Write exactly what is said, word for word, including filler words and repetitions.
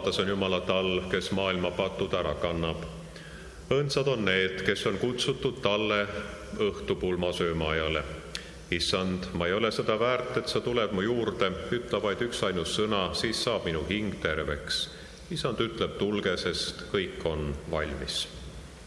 vaatas on Jumala tal, kes maailma patud ära kannab. Õndsad on need, kes on kutsutud talle õhtupulma söömaajale. Issand, ma ei ole seda väärt, et sa tuled mu juurde, ütle vaid üks ainus sõna, siis saab minu hing terveks. Issand ütleb, tulge, sest kõik on valmis.